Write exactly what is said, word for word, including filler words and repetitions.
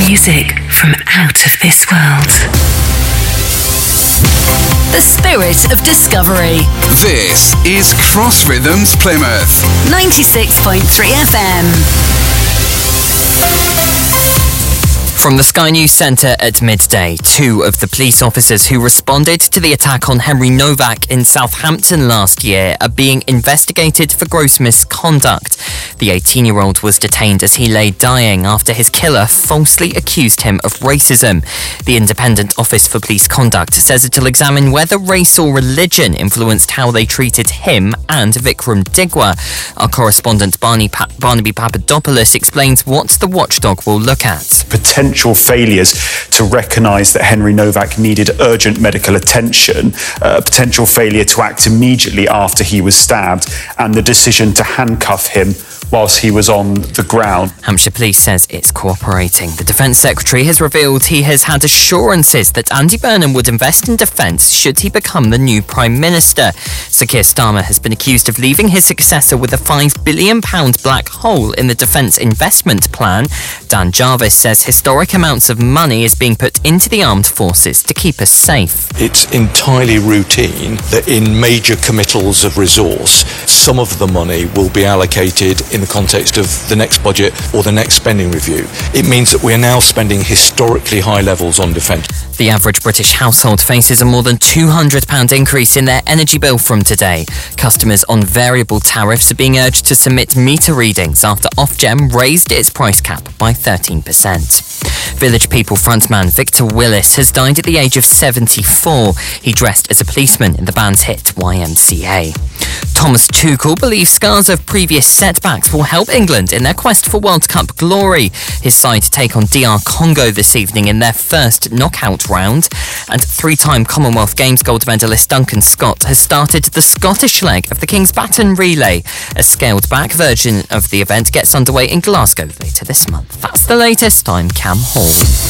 Music from out of this world. The spirit of discovery. This is Cross Rhythms Plymouth. ninety-six point three F M. From the Sky News Centre at midday, two of the police officers who responded to the attack on Henry Novak in Southampton last year are being investigated for gross misconduct. The eighteen-year-old was detained as he lay dying after his killer falsely accused him of racism. The Independent Office for Police Conduct says it'll examine whether race or religion influenced how they treated him and Vikram Digwa. Our correspondent Barney pa- Barnaby Papadopoulos explains what the watchdog will look at. Potential failures to recognise that Henry Novak needed urgent medical attention, uh, potential failure to act immediately after he was stabbed, and the decision to handcuff him whilst he was on the ground. Hampshire Police says it's cooperating. The Defence Secretary has revealed he has had assurances that Andy Burnham would invest in defence should he become the new Prime Minister. Sir Keir Starmer has been accused of leaving his successor with a five billion pounds black hole in the Defence Investment Plan. Dan Jarvis says historic amounts of money is being put into the armed forces to keep us safe. It's entirely routine that in major committals of resource, some of the money will be allocated in the context of the next budget or the next spending review. It means that we are now spending historically high levels on defence. The average British household faces a more than two hundred pounds increase in their energy bill from today. Customers on variable tariffs are being urged to submit meter readings after Ofgem raised its price cap by thirteen percent. Village People frontman Victor Willis has died at the age of seventy-four. He dressed as a policeman in the band's hit Y M C A. Thomas Tuchel believes scars of previous setbacks will help England in their quest for World Cup glory. His side take on D R Congo this evening in their first knockout round. And three-time Commonwealth Games gold medalist Duncan Scott has started the Scottish leg of the King's Baton Relay. A scaled-back version of the event gets underway in Glasgow later this month. That's the latest. I'm Cam Hall.